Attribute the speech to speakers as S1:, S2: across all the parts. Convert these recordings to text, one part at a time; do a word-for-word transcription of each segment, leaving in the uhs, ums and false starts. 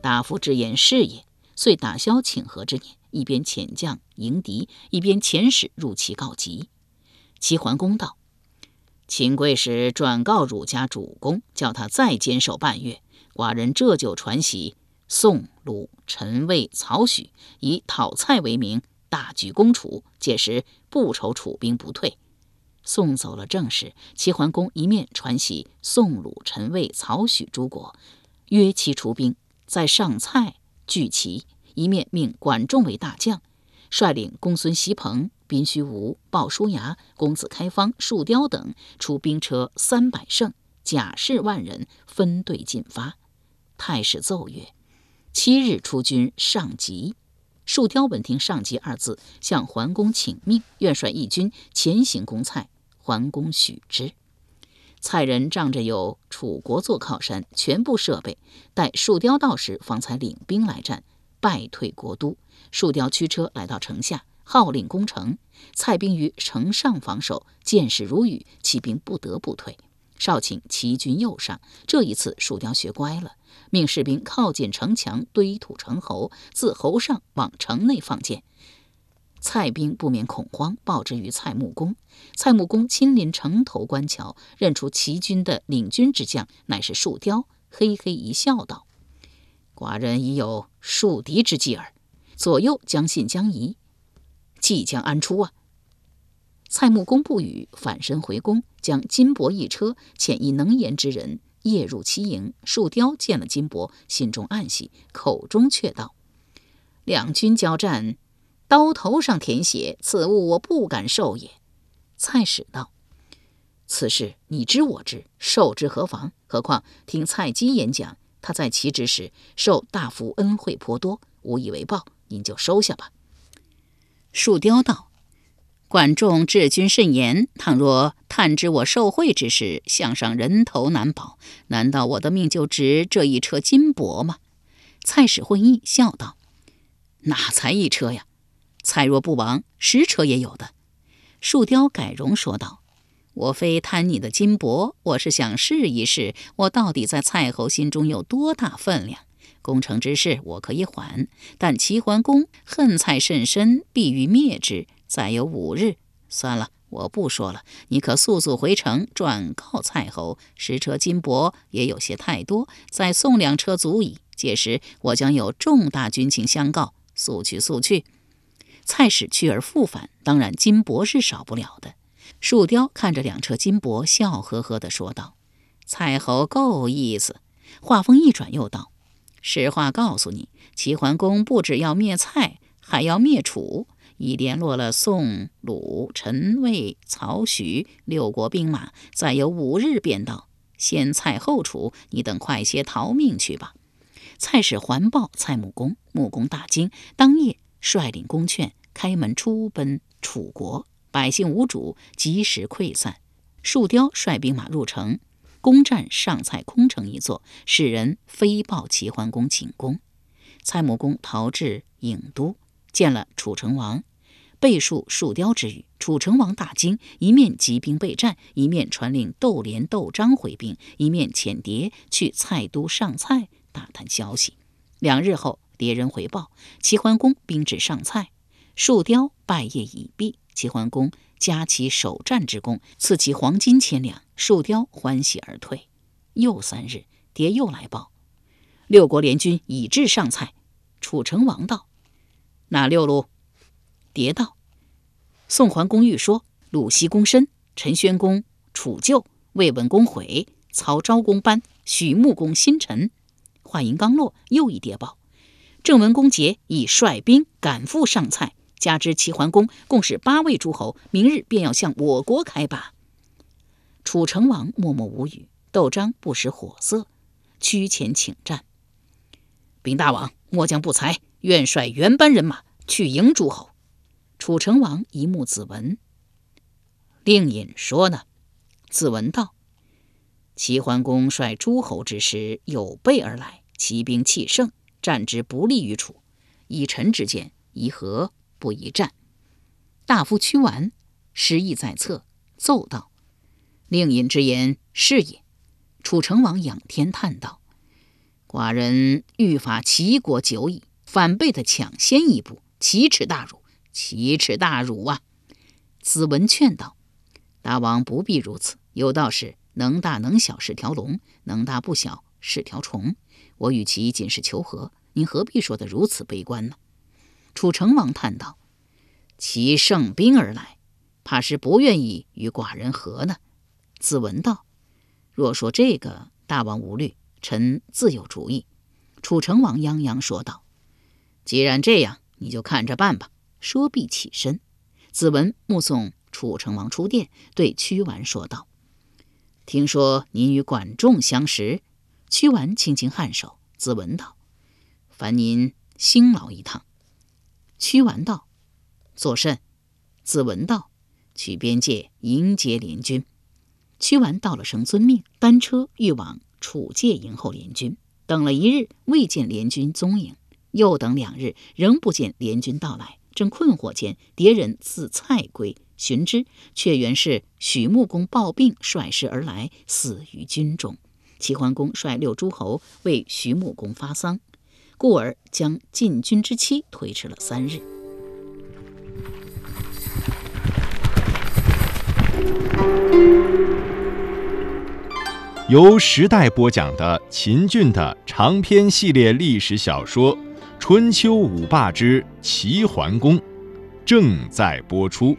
S1: 大夫之言是也，遂打消请和之念，一边遣将迎敌，一边遣使入齐告急。齐桓公道：秦贵使转告汝家主公，叫他再坚守半月，寡人这就传檄宋、鲁、陈、魏、曹、许，以讨蔡为名，大举攻楚，届时不愁楚兵不退。送走了正使，齐桓公一面传檄宋、鲁、陈、魏、曹、许诸国，约其除兵，在上蔡聚齐，一面命管仲为大将，率领公孙袭彭、宾须吴、鲍叔牙、公子开方、树雕等出兵车三百乘，甲士万人，分队进发。太史奏曰：七日出军上集。树雕闻听上集二字，向桓公请命，愿率义军前行攻蔡。桓公许之。蔡人仗着有楚国做靠山，全部设备，待树雕到时，方才领兵来战，败退国都。树雕驱车来到城下，号令攻城。蔡兵于城上防守，箭矢如雨，骑兵不得不退。少顷，齐军又上。这一次树雕学乖了，命士兵靠近城墙，堆土成壕，自壕上往城内放箭。蔡兵不免恐慌，报之于蔡穆公。蔡穆公亲临城头观瞧，认出齐军的领军之将乃是树雕，嘿嘿一笑道：寡人已有树敌之计耳。左右将信将疑，计将安出啊？蔡穆公不语，反身回宫，将金帛一车，遣一能言之人夜入其营。树雕见了金帛，心中暗喜，口中却道：两军交战，刀头上舔血，此物我不敢受也。蔡史道：此事你知我知，受之何妨？何况听蔡姬演讲，他在齐之时受大夫恩惠颇多，无以为报，您就收下吧。树雕道：管仲治军甚严，倘若探知我受贿之事，项上人头难保，难道我的命就值这一车金帛吗？蔡史会意，笑道：哪才一车呀？蔡若不亡，十车也有的。树雕改容说道：我非贪你的金帛，我是想试一试，我到底在蔡侯心中有多大分量。攻城之事我可以缓，但齐桓公恨蔡甚深，必欲灭之，再有五日。算了，我不说了，你可速速回城转告蔡侯，十车金帛也有些太多，再送两车足矣。届时我将有重大军情相告，速去速去。蔡使去而复返，当然金帛是少不了的。树雕看着两车金帛，笑呵呵地说道：蔡侯够意思。话锋一转，又道：实话告诉你，齐桓公不只要灭蔡，还要灭楚，已联络了宋、鲁、陈、魏、曹、许六国兵马，再有五日便到。先蔡后楚，你等快些逃命去吧。蔡使环报蔡穆公，穆公大惊，当夜率领宫劝，开门出奔楚国。百姓无主，及时溃散。树雕率兵马入城，攻占上蔡空城一座，使人飞报齐桓公请功。蔡穆公逃至郢都，见了楚成王，背述树雕之语。楚成王大惊，一面集兵备战，一面传令窦连、窦章回兵，一面遣牒去蔡都上蔡打探消息。两日后，牒人回报，齐桓公兵至上蔡，树雕拜谒已毕。齐桓公加其首战之功，赐其黄金千两，树雕欢喜而退。又三日，牒又来报，六国联军已至上蔡。楚成王道：哪六路？牒道：宋桓公欲说，鲁僖公申，陈宣公楚旧，魏文公毁，曹昭公班，许穆公新陈。话音刚落，又一牒报，郑文公桀已率兵赶赴上蔡，加之齐桓公共使八位诸侯，明日便要向我国开拔。楚成王默默无语，窦章不识火色，趋前请战。禀大王，末将不才，愿率原班人马去迎诸侯。楚成王一目子文，令尹说呢？子文道：齐桓公率诸侯之师有备而来，骑兵气盛，战之不利于楚。以臣之见，宜和不宜战。大夫屈完失意在侧，奏道：令尹之言是也。楚成王仰天叹道： 寡人欲伐齐国久矣，反被他抢先一步，奇耻大辱，奇耻大辱啊！子文劝道：大王不必如此，有道是能大能小是条龙，能大不小是条虫。我与其仅是求和，您何必说得如此悲观呢？楚成王叹道：其胜兵而来，怕是不愿意与寡人和呢。子文道：若说这个，大王无虑，臣自有主意。楚成王泱泱说道：既然这样，你就看着办吧。说毕起身。子文目送楚成王出殿，对屈完说道：听说您与管仲相识。屈完轻轻颔首。子文道：烦您辛劳一趟。屈完道：作甚？子文道：去边界迎接联军。屈完道了声遵命，单车欲往楚界迎候联军。等了一日，未见联军踪影，又等两日，仍不见联军到来。正困惑间，敌人自蔡归，寻之，却原是许穆公抱病率师而来，死于军中。齐桓公率六诸侯为许穆公发丧，故而将进军之期推迟了三日。
S2: 由时代播讲的秦俊的长篇系列历史小说《春秋五霸之齐桓公》正在播出。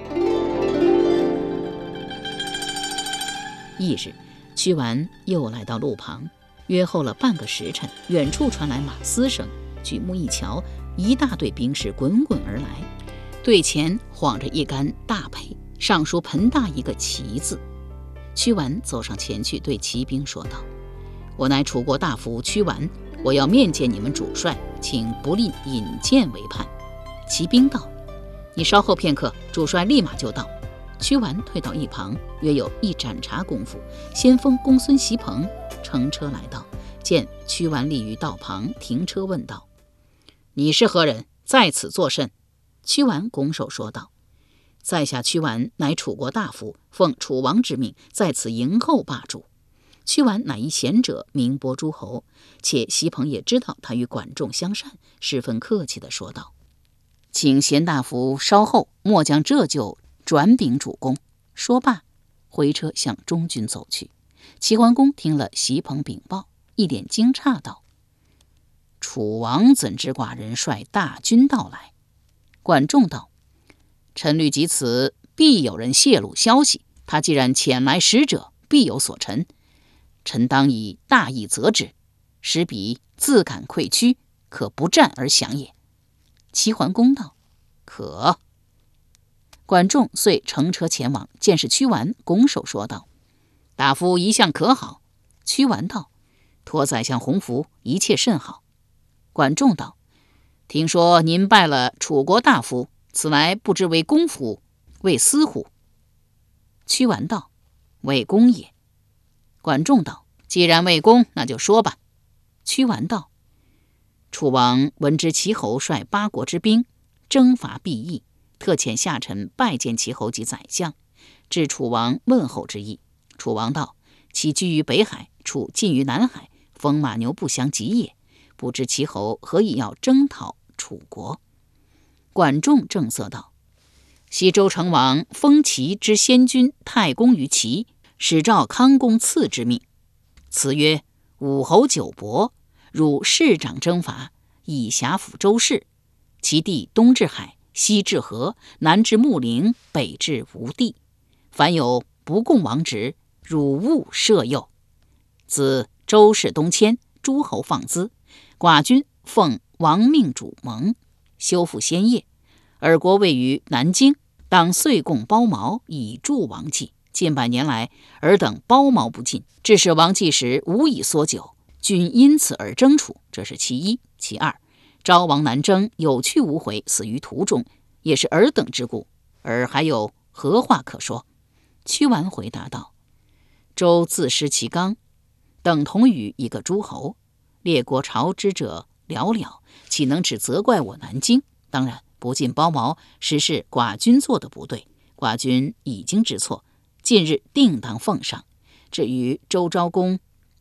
S1: 翌日，屈完又来到路旁，约候了半个时辰，远处传来马嘶声，举目一瞧，一大队兵士滚滚而来，队前晃着一杆大辔，上书盆大一个齐字。屈完走上前去，对骑兵说道：我乃楚国大夫屈完，我要面见你们主帅，请不吝引荐为盼。骑兵道：你稍后片刻，主帅立马就到。屈完退到一旁，约有一盏茶功夫，先锋公孙袭鹏乘车来到，见屈完立于道旁，停车问道：你是何人，在此作甚？屈完拱手说道：在下屈完乃楚国大夫，奉楚王之命，在此迎候霸主。屈完乃一贤者，名播诸侯，且袭鹏也知道他与管仲相善，十分客气地说道：请贤大夫稍后，末将这就转禀主公。说罢，回车向中军走去。齐桓公听了袭鹏禀报，一脸惊诧道：楚王怎知寡人率大军到来？管仲道：臣虑及此，必有人泄露消息，他既然遣来使者，必有所陈，臣当以大义责之，使彼自感愧屈，可不战而降也。齐桓公道：可。管仲遂乘车前往，见是屈完，拱手说道：大夫一向可好？屈完道：托宰相洪福，一切甚好。管仲道：听说您拜了楚国大夫，此来不知为公府为私乎？屈完道：为公也。管仲道：既然为公，那就说吧。屈完道：楚王闻知齐侯率八国之兵征伐毕邑，特遣下臣拜见齐侯及宰相，致楚王问候之意。楚王道：齐居于北海，楚近于南海，风马牛不相及也，不知齐侯何以要征讨楚国？管仲正色道：西周成王封齐之先君太公于齐，使赵康公赐之命，辞曰：武侯九伯，汝市长征伐，以辖抚周氏。其地东至海，西至河，南至穆陵，北至吴地。凡有不共王职，汝勿赦宥。自周氏东迁，诸侯放资，寡君奉王命主盟，修复先业。尔国位于南京，当岁贡包茅，以助王计。近百年来，尔等包茅不尽，致使王计时无以缩久，均因此而争楚，这是其一。其二，昭王南征，有去无回，死于途中，也是尔等之故。尔还有何话可说？屈完回答道：周自失其纲，等同于一个诸侯，列国朝之者寥寥，岂能只责怪我南京？当然，不尽包茅，实是寡君做的不对，寡君已经知错，近日定当奉上。至于周昭公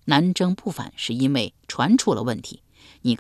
S1: 南征不返是因为船出了问题，